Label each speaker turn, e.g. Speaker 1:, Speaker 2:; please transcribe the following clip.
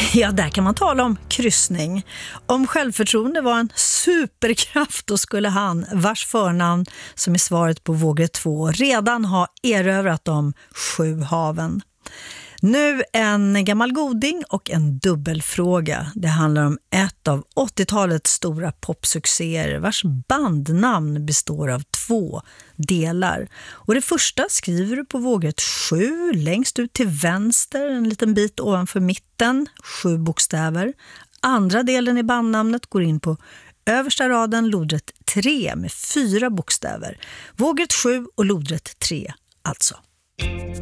Speaker 1: Ja, där kan man tala om kryssning. Om självförtroende var en superkraft, då skulle han, vars förnamn som är svaret på vågrätt 2, redan ha erövrat de 7 haven. Nu en gammal goding och en dubbelfråga. Det handlar om ett av 80-talets stora popsuccéer vars bandnamn består av 2 delar. Och det första skriver du på vågrätt 7, längst ut till vänster, en liten bit ovanför mitten, 7 bokstäver. Andra delen i bandnamnet går in på översta raden, lodrätt 3 med 4 bokstäver. Vågrätt 7 och lodrätt 3 alltså.